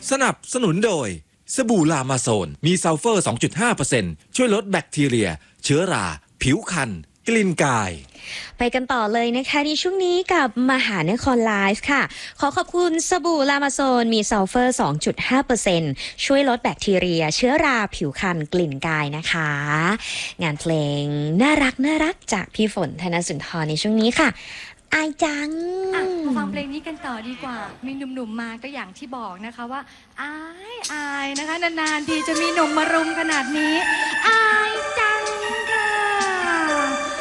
สนับสนุนโดยสบู่ลามาโซนมีซัลเฟอร์ 2.5% ช่วยลดแบคทีเรียเชื้อราผิวคันกลิ่นกายไปกันต่อเลยนะคะในช่วงนี้กับมหานครไลฟ์ค่ะขอขอบคุณสบู่ลามาโซนมีซัลเฟอร์ 2.5% ช่วยลดแบคทีเรียเชื้อราผิวคันกลิ่นกายนะคะงานเพลงน่ารักจากพี่ฝนธนสุนทรในช่วงนี้ค่ะอายจังมาฟังเพลงนี้กันต่อดีกว่ามีหนุ่มๆมาก็อย่างที่บอกนะคะว่าอายนะคะนานๆทีจะมีหนุ่มมารุมขนาดนี้อายจัง